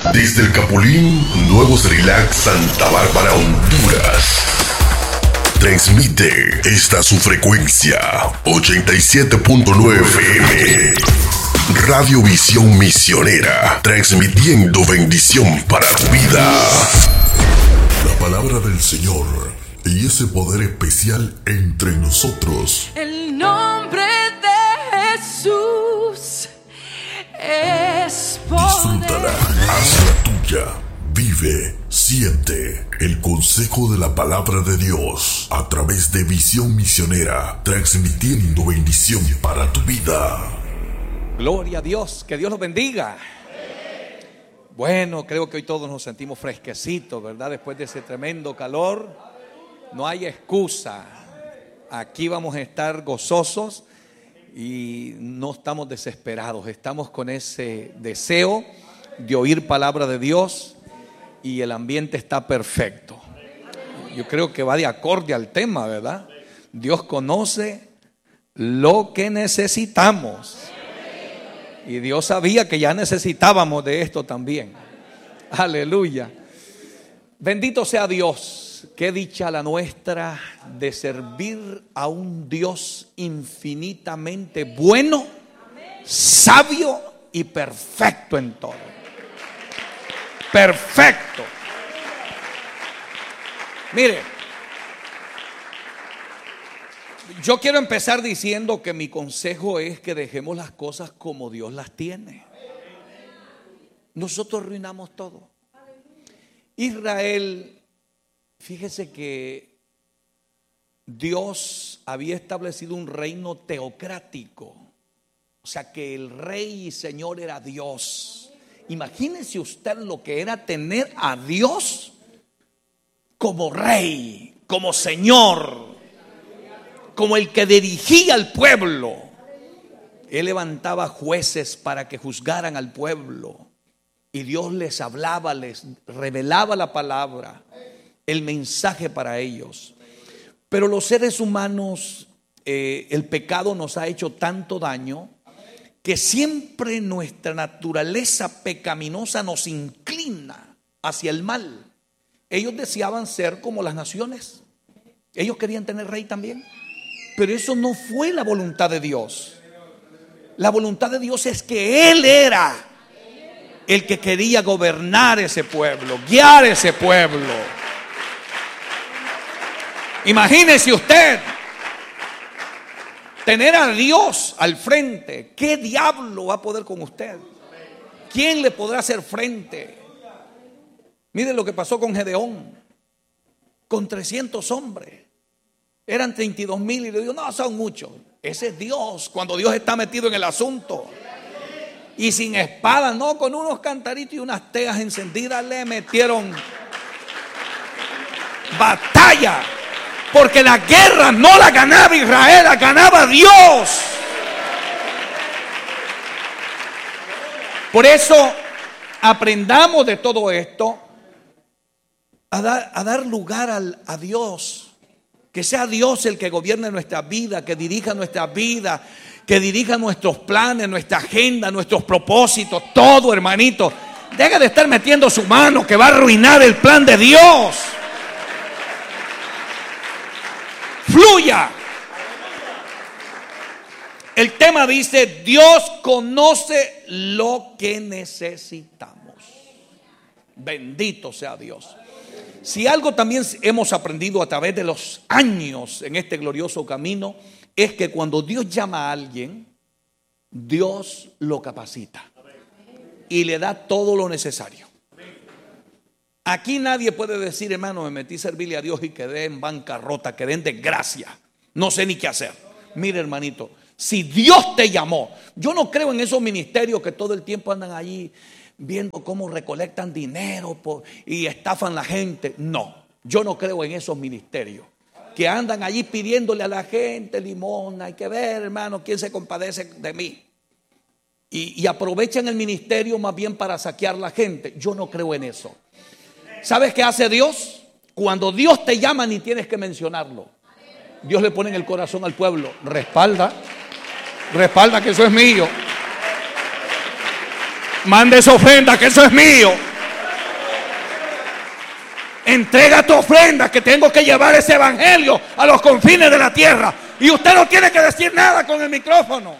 Desde el Capulín, Nuevo Cerrilac, Santa Bárbara, Honduras. Transmite esta su frecuencia 87.9 FM. Radio Visión Misionera, transmitiendo bendición para tu vida. La palabra del Señor y ese poder especial entre nosotros. El nombre de Jesús es poder. Disfrútala, hazla tuya. Vive, siente el consejo de la palabra de Dios a través de Visión Misionera, transmitiendo bendición para tu vida. Gloria a Dios, que Dios los bendiga. Bueno, creo que hoy todos nos sentimos fresquecitos, ¿verdad? Después de ese tremendo calor, no hay excusa. Aquí vamos a estar gozosos y no estamos desesperados. Estamos con ese deseo de oír palabra de Dios. Y el ambiente está perfecto. Yo creo que va de acorde al tema, ¿verdad? Dios conoce lo que necesitamos. Y Dios sabía que ya necesitábamos de esto también. Aleluya. Bendito sea Dios. Qué dicha la nuestra de servir a un Dios infinitamente bueno, sabio y perfecto en todo. Perfecto. Mire, yo quiero empezar diciendo que mi consejo es que dejemos las cosas como Dios las tiene. Nosotros arruinamos todo. Israel, fíjese que Dios había establecido un reino teocrático. O sea que el rey y señor era Dios. Imagínese usted lo que era tener a Dios como rey, como señor, como el que dirigía al pueblo. Él levantaba jueces para que juzgaran al pueblo. Y Dios les hablaba, les revelaba la palabra, el mensaje para ellos. Pero los seres humanos, el pecado nos ha hecho tanto daño que siempre nuestra naturaleza pecaminosa nos inclina hacia el mal. Ellos deseaban ser como las naciones. Ellos querían tener rey también. Pero eso no fue la voluntad de Dios. La voluntad de Dios es que Él era el que quería gobernar ese pueblo, guiar ese pueblo. Imagínese usted tener a Dios al frente. ¿Qué diablo va a poder con usted? ¿Quién le podrá hacer frente? Mire lo que pasó con Gedeón, con 300 hombres. Eran 32,000 y le digo, no, son muchos. Ese es Dios, cuando Dios está metido en el asunto. Y sin espada, no, con unos cantaritos y unas teas encendidas le metieron batalla. Porque la guerra no la ganaba Israel, la ganaba Dios. Por eso aprendamos de todo esto a dar lugar a Dios. Que sea Dios el que gobierne nuestra vida, que dirija nuestra vida, que dirija nuestros planes, nuestra agenda, nuestros propósitos, todo, hermanito. Deja de estar metiendo su mano que va a arruinar el plan de Dios. Fluya. El tema dice: Dios conoce lo que necesitamos. Bendito sea Dios. Si algo también hemos aprendido a través de los años en este glorioso camino, es que cuando Dios llama a alguien, Dios lo capacita y le da todo lo necesario. Aquí nadie puede decir, hermano, me metí a servirle a Dios y quedé en bancarrota, quedé en desgracia, no sé ni qué hacer. Mire, hermanito, si Dios te llamó, yo no creo en esos ministerios que todo el tiempo andan allí viendo cómo recolectan dinero y estafan a la gente. No, yo no creo en esos ministerios que andan allí pidiéndole a la gente limosna. Hay que ver, hermano, quién se compadece de mí. Y aprovechan el ministerio más bien para saquear a la gente. Yo no creo en eso. ¿Sabes qué hace Dios? Cuando Dios te llama ni tienes que mencionarlo. Dios le pone en el corazón al pueblo: respalda que eso es mío. Mande esa ofrenda, que eso es mío. Entrega tu ofrenda, que tengo que llevar ese evangelio a los confines de la tierra. Y usted no tiene que decir nada con el micrófono.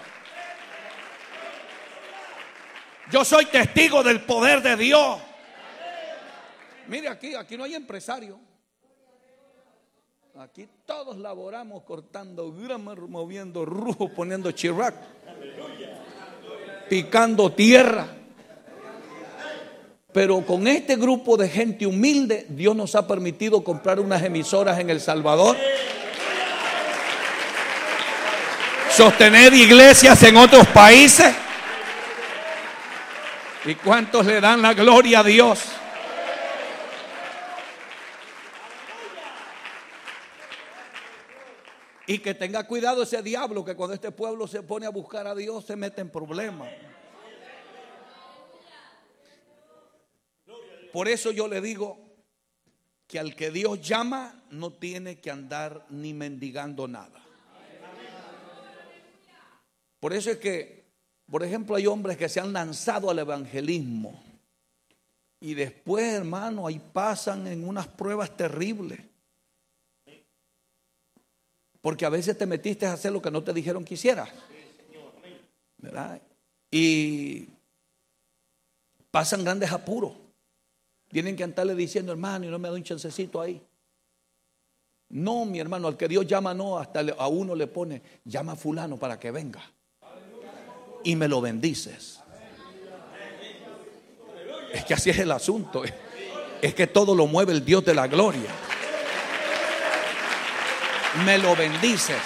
Yo soy testigo del poder de Dios. Mire, aquí no hay empresario. Aquí todos laboramos cortando grama, moviendo rujo, poniendo chirac, picando tierra. Pero con este grupo de gente humilde, Dios nos ha permitido comprar unas emisoras en El Salvador, sostener iglesias en otros países. ¿Y cuántos le dan la gloria a Dios? Y que tenga cuidado ese diablo, que cuando este pueblo se pone a buscar a Dios se mete en problemas. Por eso yo le digo que al que Dios llama no tiene que andar ni mendigando nada. Por eso es que, por ejemplo, hay hombres que se han lanzado al evangelismo y después, hermano, ahí pasan en unas pruebas terribles. Porque a veces te metiste a hacer lo que no te dijeron que hicieras, ¿verdad? Y pasan grandes apuros. Tienen que andarle diciendo, hermano, y no me da un chancecito ahí. No, mi hermano, al que Dios llama, no, hasta a uno le pone, llama a fulano para que venga. Y me lo bendices. Es que así es el asunto. Es que todo lo mueve el Dios de la gloria. Me lo bendices.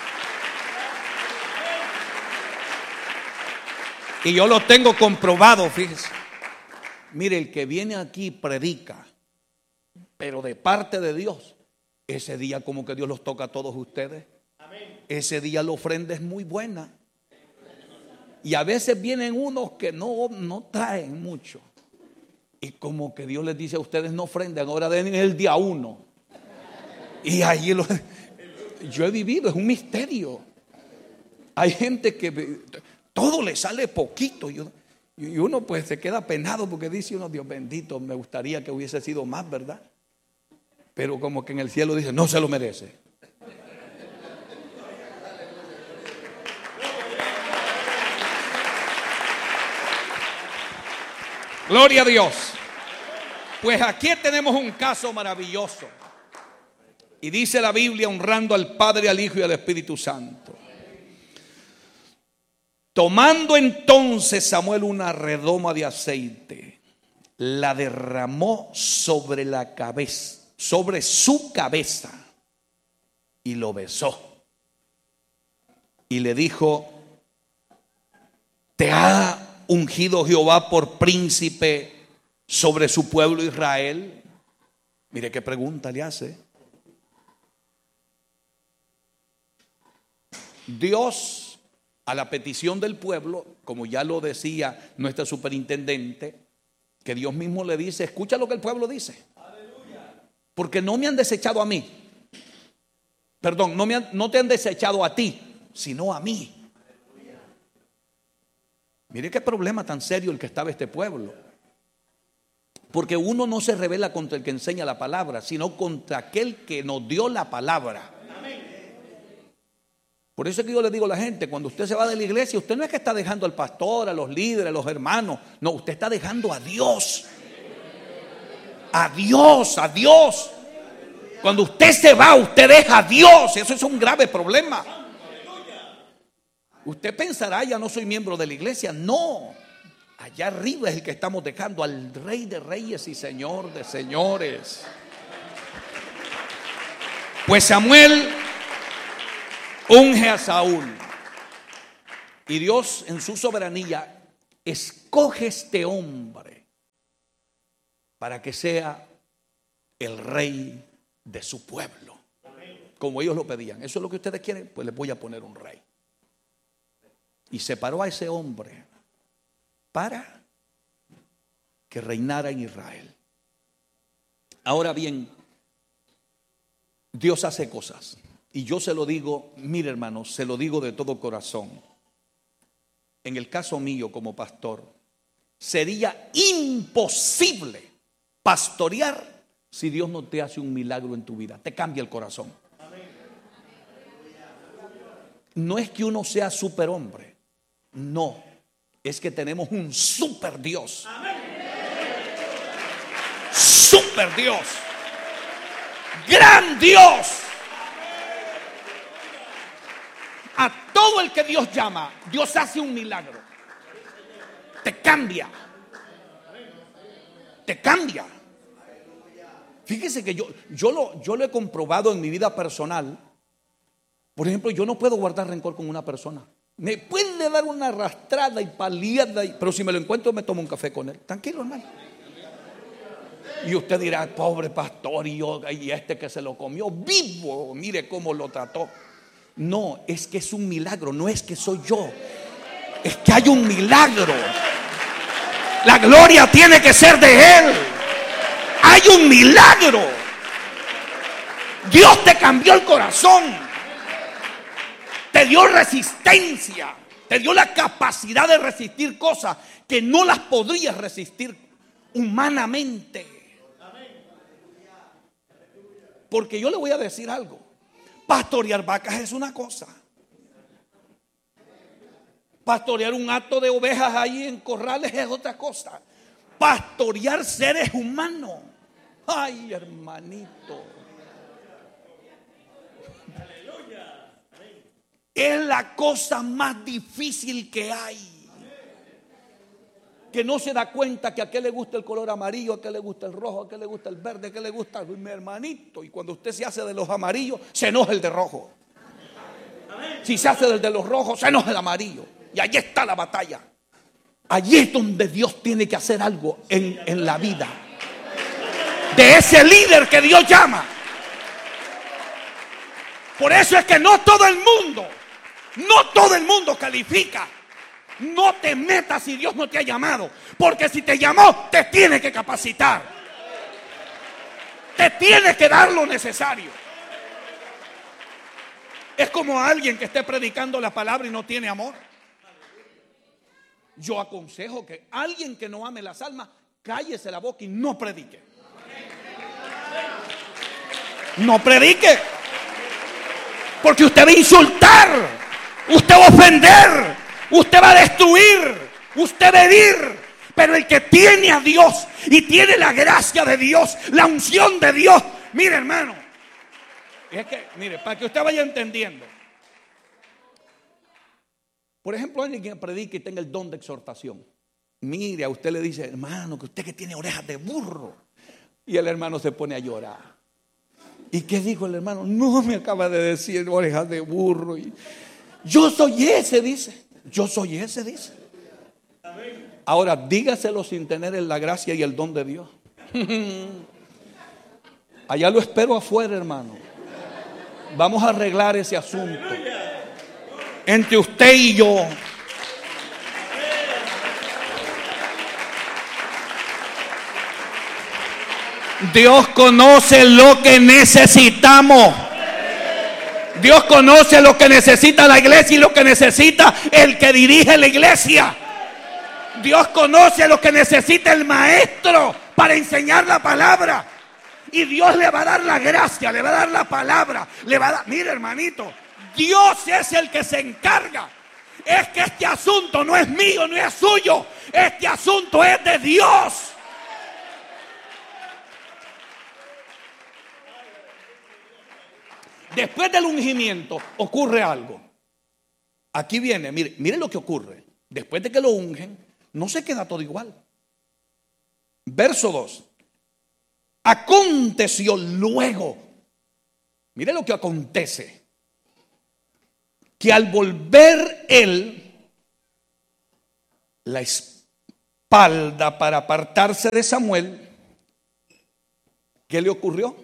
Y yo lo tengo comprobado, fíjese. Mire, el que viene aquí predica, pero de parte de Dios, ese día como que Dios los toca a todos ustedes. Ese día la ofrenda es muy buena. Y a veces vienen unos que no traen mucho. Y como que Dios les dice a ustedes, no ofrenden, ahora den el día 1. Y ahí yo he vivido, es un misterio. Hay gente que todo le sale poquito y uno pues se queda penado porque dice uno, Dios bendito, me gustaría que hubiese sido más, ¿verdad? Pero como que en el cielo dice, no se lo merece. Gloria a Dios. Pues aquí tenemos un caso maravilloso. Y dice la Biblia, honrando al Padre, al Hijo y al Espíritu Santo. Tomando entonces Samuel una redoma de aceite, la derramó sobre la cabeza, sobre su cabeza, y lo besó. Y le dijo, ¿te ha ungido Jehová por príncipe sobre su pueblo Israel? Mire qué pregunta le hace. Dios, a la petición del pueblo, como ya lo decía nuestra superintendente, que Dios mismo le dice, escucha lo que el pueblo dice. Porque no me han desechado a mí. Perdón, no te han desechado a ti, sino a mí. Mire qué problema tan serio el que estaba este pueblo. Porque uno no se revela contra el que enseña la palabra, sino contra aquel que nos dio la palabra. Por eso es que yo le digo a la gente, cuando usted se va de la iglesia, usted no es que está dejando al pastor, a los líderes, a los hermanos. No, usted está dejando a Dios. A Dios, a Dios. Cuando usted se va, usted deja a Dios. Eso es un grave problema. Usted pensará, ya no soy miembro de la iglesia. No, allá arriba es el que estamos dejando, al Rey de Reyes y Señor de Señores. Pues Samuel unge a Saúl. Y Dios en su soberanía escoge este hombre para que sea el rey de su pueblo. Como ellos lo pedían. Eso es lo que ustedes quieren, pues les voy a poner un rey. Y separó a ese hombre para que reinara en Israel. Ahora bien, Dios hace cosas. Y yo se lo digo, mire hermano, se lo digo de todo corazón. En el caso mío como pastor, sería imposible pastorear si Dios no te hace un milagro en tu vida. Te cambia el corazón. No es que uno sea superhombre, no, es que tenemos un super Dios. Super Dios, gran Dios. A todo el que Dios llama, Dios hace un milagro. Te cambia. Te cambia. Fíjese que yo lo he comprobado en mi vida personal. Por ejemplo, yo no puedo guardar rencor con una persona. Me puede dar una arrastrada y paliada, pero si me lo encuentro me tomo un café con él. Tranquilo, hermano. Y usted dirá, pobre pastor, y este que se lo comió vivo, mire cómo lo trató. No, es que es un milagro, no es que soy yo, es que hay un milagro. La gloria tiene que ser de Él. Hay un milagro. Dios te cambió el corazón. Te dio resistencia. Te dio la capacidad de resistir cosas que no las podrías resistir humanamente. Porque yo le voy a decir algo. Pastorear vacas es una cosa. Pastorear un hato de ovejas ahí en corrales es otra cosa. Pastorear seres humanos, ay, hermanito, es la cosa más difícil que hay. Que no se da cuenta que a aquel le gusta el color amarillo, a aquel le gusta el rojo, a aquel le gusta el verde, a aquel le gusta mi hermanito. Y cuando usted se hace de los amarillos, se enoja el de rojo. Si se hace del de los rojos, se enoja el amarillo. Y allí está la batalla. Allí es donde Dios tiene que hacer algo en la vida de ese líder que Dios llama. Por eso es que no todo el mundo califica. No te metas si Dios no te ha llamado, porque si te llamó, te tiene que capacitar. Te tiene que dar lo necesario. Es como alguien que esté predicando la palabra y no tiene amor. Yo aconsejo que alguien que no ame las almas, cállese la boca y no predique. No predique. Porque usted va a insultar, usted va a ofender, usted va a destruir, usted va a herir. Pero el que tiene a Dios y tiene la gracia de Dios, la unción de Dios, mire, hermano, es que, mire, para que usted vaya entendiendo. Por ejemplo, alguien que predique y tenga el don de exhortación. Mire, a usted le dice, hermano, que usted que tiene orejas de burro. Y el hermano se pone a llorar. ¿Y qué dijo el hermano? No, me acaba de decir orejas de burro. Y yo soy ese, dice. Yo soy ese, dice. Ahora, dígaselo sin tener la gracia y el don de Dios. Allá lo espero afuera, hermano. Vamos a arreglar ese asunto entre usted y yo. Dios conoce lo que necesitamos. Dios conoce lo que necesita la iglesia y lo que necesita el que dirige la iglesia. Dios conoce lo que necesita el maestro para enseñar la palabra. Y Dios le va a dar la gracia, le va a dar la palabra, le va a dar. Mire, hermanito, Dios es el que se encarga. Es que este asunto no es mío, no es suyo. Este asunto es de Dios. Después del ungimiento ocurre algo. Aquí viene, mire lo que ocurre. Después de que lo ungen, no se queda todo igual. Verso 2. Aconteció luego. Mire lo que acontece. Que al volver él la espalda para apartarse de Samuel, ¿qué le ocurrió?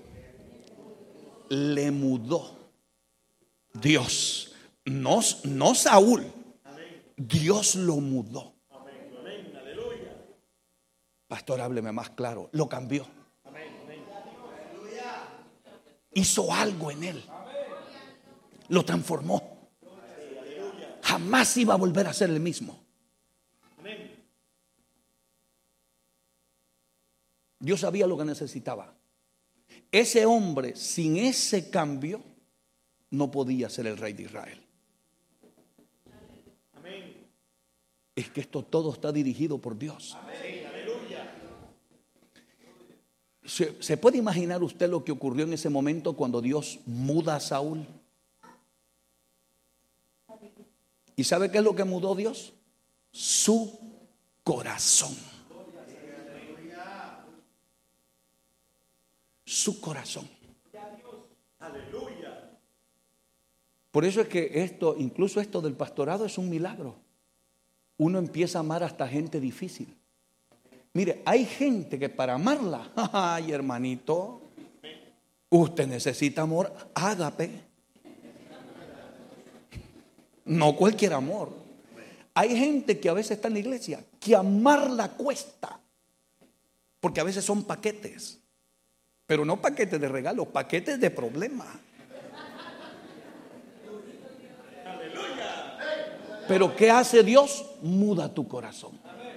Le mudó Dios, no Saúl. Dios lo mudó. Pastor, hábleme más claro. Lo cambió. Hizo algo en él. Lo transformó. Jamás iba a volver a ser el mismo. Dios sabía lo que necesitaba. ese hombre sin ese cambio no podía ser el rey de Israel. Es que esto todo está dirigido por Dios. ¿Se puede imaginar usted lo que ocurrió en ese momento cuando Dios muda a Saúl? ¿Y sabe qué es lo que mudó Dios? Su corazón. Su corazón. Por eso es que esto, incluso esto del pastorado, es un milagro. Uno empieza a amar hasta gente difícil. Mire, hay gente que para amarla, ay hermanito, usted necesita amor ágape. No cualquier amor. Hay gente que a veces está en la iglesia que amarla cuesta. Porque a veces son paquetes. Pero no paquetes de regalos, paquetes de problemas. Pero ¿qué hace Dios? Muda tu corazón.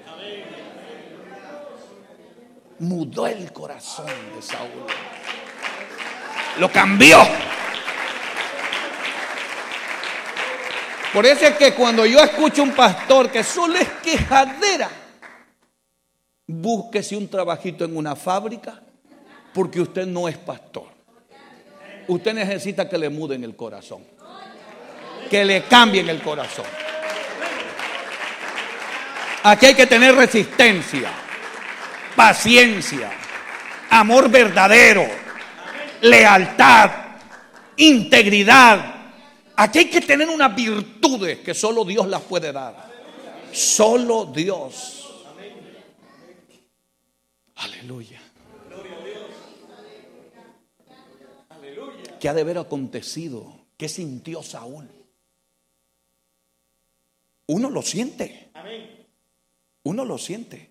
Mudó el corazón de Saúl. Lo cambió. Por eso es que cuando yo escucho un pastor que solo es quejadera, búsquese un trabajito en una fábrica, porque usted no es pastor. Usted necesita que le muden el corazón, que le cambien el corazón. Aquí hay que tener resistencia, paciencia, amor verdadero, lealtad, integridad. Aquí hay que tener unas virtudes que solo Dios las puede dar. Solo Dios. Aleluya. ¿Qué ha de haber acontecido? ¿Qué sintió Saúl? Uno lo siente. Uno lo siente.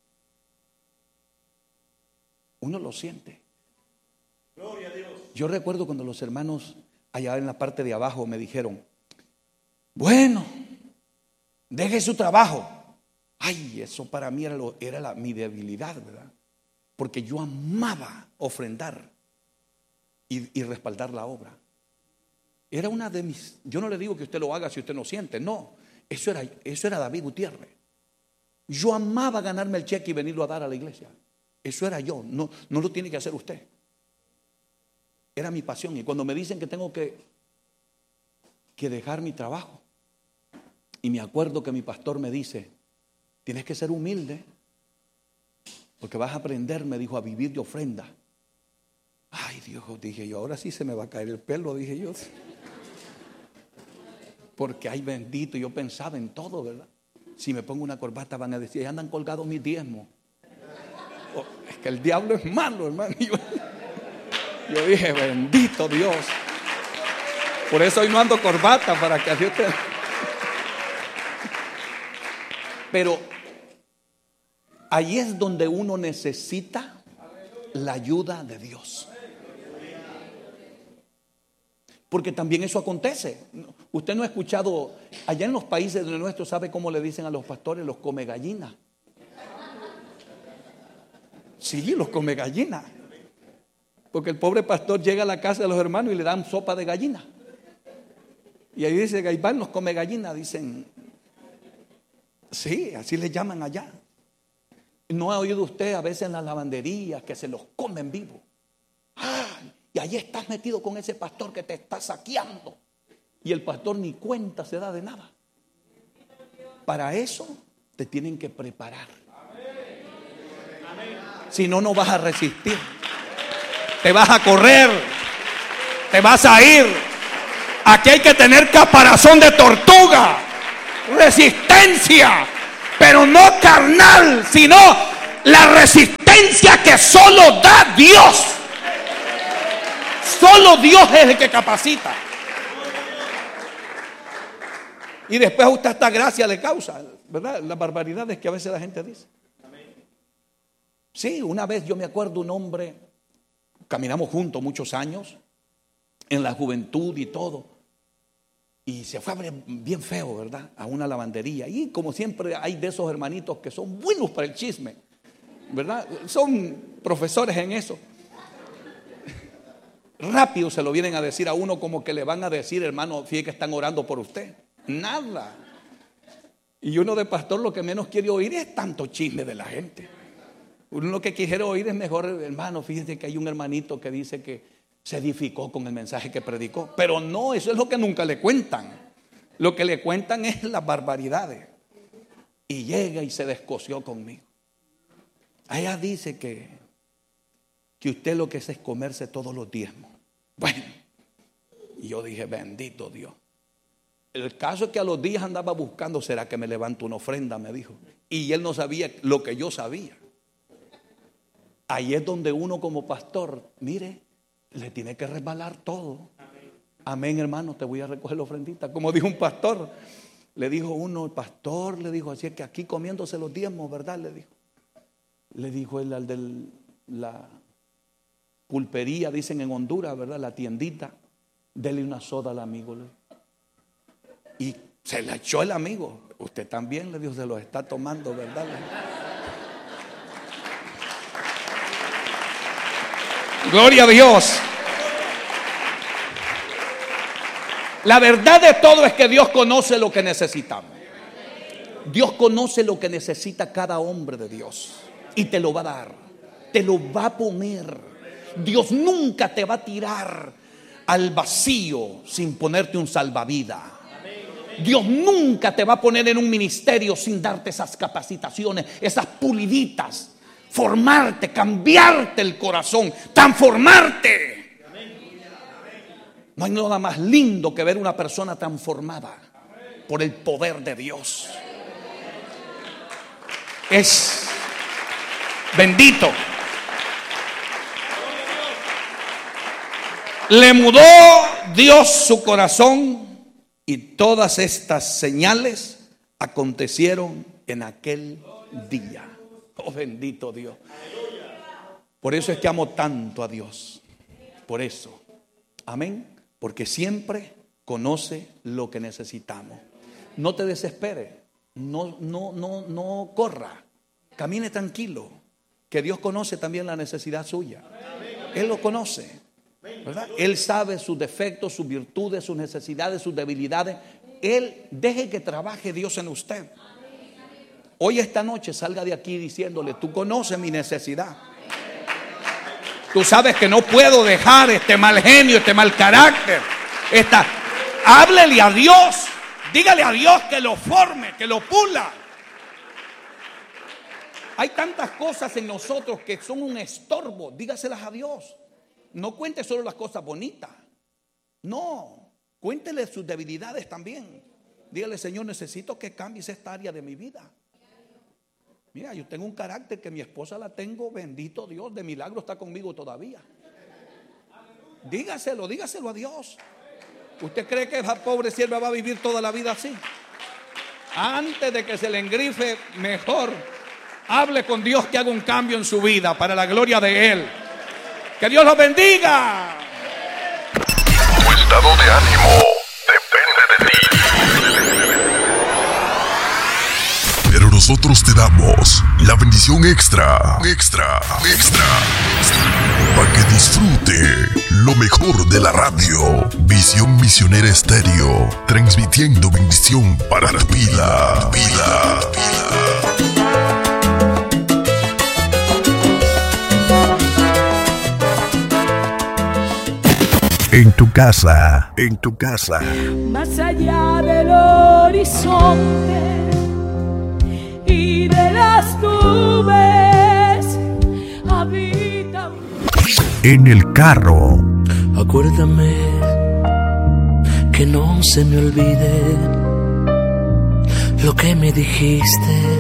Uno lo siente. Gloria a Dios. Yo recuerdo cuando los hermanos allá en la parte de abajo me dijeron: bueno, deje su trabajo. Ay, eso para mí era mi debilidad, ¿verdad? Porque yo amaba ofrendar y respaldar la obra. Era una de mis. Yo no le digo que usted lo haga si usted no siente, no. Eso era David Gutiérrez. Yo amaba ganarme el cheque y venirlo a dar a la iglesia. Eso era yo, no lo tiene que hacer usted. Era mi pasión. Y cuando me dicen que tengo que dejar mi trabajo, y me acuerdo que mi pastor me dice: tienes que ser humilde, porque vas a aprender, me dijo, a vivir de ofrenda. Ay Dios, dije yo, ahora sí se me va a caer el pelo, dije yo. Porque ay bendito, yo pensaba en todo, ¿verdad? Si me pongo una corbata van a decir: andan colgados mis diezmos. Oh, es que el diablo es malo, hermano. Yo dije: bendito Dios. Por eso hoy no ando corbata, para que así usted. Pero ahí es donde uno necesita la ayuda de Dios. Porque también eso acontece. Usted no ha escuchado, allá en los países de nuestros, ¿sabe cómo le dicen a los pastores? Los come gallinas. Sí, los come gallinas. Porque el pobre pastor llega a la casa de los hermanos y le dan sopa de gallina. Y ahí dice: Gaibán nos come gallina. Dicen, sí, así le llaman allá. ¿No ha oído usted a veces en las lavanderías que se los comen vivos? Y ahí estás metido con ese pastor que te está saqueando. Y el pastor ni cuenta se da de nada. Para eso te tienen que preparar. Si no, no vas a resistir. Te vas a correr. Te vas a ir. Aquí hay que tener caparazón de tortuga. Resistencia. Pero no carnal, sino la resistencia que solo da Dios. Solo Dios es el que capacita. Y después a usted esta gracia le causa, ¿verdad? Las barbaridades que a veces la gente dice. Sí, una vez yo me acuerdo un hombre, caminamos juntos muchos años, en la juventud y todo, y se fue bien feo, ¿verdad? A una lavandería. Y como siempre hay de esos hermanitos que son buenos para el chisme, ¿verdad? Son profesores en eso. rápido se lo vienen a decir a uno, como que le van a decir, hermano, fíjate que están orando por usted. Nada. Y uno de pastor lo que menos quiere oír es tanto chisme de la gente. Uno lo que quisiera oír es mejor, hermano, fíjese que hay un hermanito que dice que se edificó con el mensaje que predicó. Pero no, eso es lo que nunca le cuentan. Lo que le cuentan es las barbaridades. Y llega y se descoció conmigo. Allá dice que usted lo que es comerse todos los diezmos. Bueno, y yo dije, bendito Dios. El caso es que a los días andaba buscando, ¿será que me levanto una ofrenda? Me dijo. Y él no sabía lo que yo sabía. Ahí es donde uno como pastor, mire, le tiene que resbalar todo. Amén, hermano, te voy a recoger la ofrendita. Como dijo un pastor, le dijo uno, el pastor, le dijo, así es que aquí comiéndose los diezmos, ¿verdad? Le dijo él al de la pulpería, dicen en Honduras, ¿verdad? La tiendita, dele una soda al amigo. Y se la echó el amigo. Usted también, le dijo, se los está tomando, ¿verdad? Gloria a Dios. La verdad de todo es que Dios conoce lo que necesitamos. Dios conoce lo que necesita cada hombre de Dios y te lo va a dar, te lo va a poner. Dios nunca te va a tirar al vacío sin ponerte un salvavidas. Dios nunca te va a poner en un ministerio sin darte esas capacitaciones, esas puliditas, formarte, cambiarte el corazón, transformarte. No hay nada más lindo que ver una persona transformada por el poder de Dios. Es bendito. Le mudó Dios su corazón y todas estas señales acontecieron en aquel día. Oh, bendito Dios. Por eso es que amo tanto a Dios. Por eso. Amén. Porque siempre conoce lo que necesitamos. No te desesperes. No corra. Camine tranquilo. Que Dios conoce también la necesidad suya. Él lo conoce, ¿verdad? Él sabe sus defectos, sus virtudes, sus necesidades, sus debilidades. Él deje que trabaje Dios en usted. Hoy esta noche salga de aquí diciéndole, tú conoces mi necesidad. Tú sabes que no puedo dejar este mal genio, este mal carácter. Háblele a Dios. Dígale a Dios que lo forme, que lo pula. Hay tantas cosas en nosotros que son un estorbo. Dígaselas a Dios. No cuente solo las cosas bonitas. No, cuéntele sus debilidades también. Dígale, Señor, necesito que cambies esta área de mi vida. Mira, yo tengo un carácter que mi esposa la tengo, bendito Dios, de milagro está conmigo todavía. Dígaselo a Dios. ¿Usted cree que esa pobre sierva va a vivir toda la vida así? Antes de que se le engrife, mejor hable con Dios que haga un cambio en su vida para la gloria de Él. Que Dios los bendiga. Tu estado de ánimo depende de ti. Pero nosotros te damos la bendición extra, para que disfrute lo mejor de la radio. Visión Misionera Estéreo, transmitiendo bendición para tu vida. En tu casa. Más allá del horizonte y de las nubes habita. En el carro. Acuérdame que no se me olvide lo que me dijiste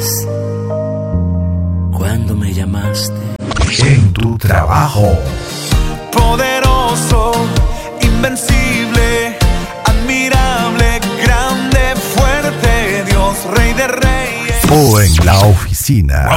cuando me llamaste. En tu trabajo. Poderoso, invencible, admirable, grande, fuerte, Dios, Rey de Reyes. O en la oficina.